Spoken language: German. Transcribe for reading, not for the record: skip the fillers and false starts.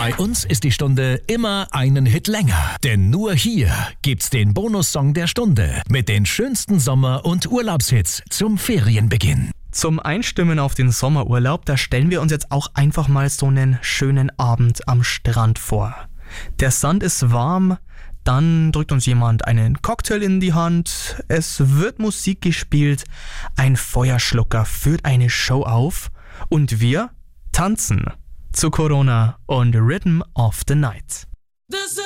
Bei uns ist die Stunde immer einen Hit länger. Denn nur hier gibt's den Bonussong der Stunde mit den schönsten Sommer- und Urlaubshits zum Ferienbeginn. Zum Einstimmen auf den Sommerurlaub, da stellen wir uns jetzt auch einfach mal so einen schönen Abend am Strand vor. Der Sand ist warm, dann drückt uns jemand einen Cocktail in die Hand, es wird Musik gespielt, ein Feuerschlucker führt eine Show auf und wir tanzen zu Corona und Rhythm of the Night.